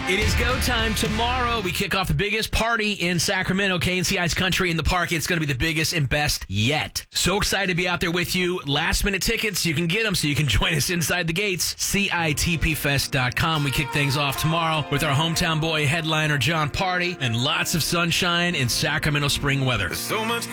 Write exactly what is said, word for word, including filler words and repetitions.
It is go time tomorrow. We kick off the biggest party in Sacramento, K N C I's Country in the Park. It's going to be the biggest and best yet. So excited to be out there with you. Last minute tickets, you can get them so you can join us inside the gates. C I T P fest dot com. We kick things off tomorrow with our hometown boy headliner John Party and lots of sunshine and Sacramento spring weather. So much